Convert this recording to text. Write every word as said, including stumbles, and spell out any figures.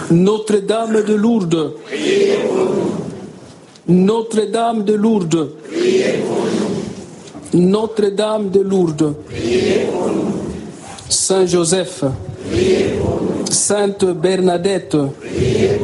Notre-Dame de Lourdes, Notre-Dame de Lourdes, Notre-Dame de Lourdes, Saint Joseph, Sainte Bernadette,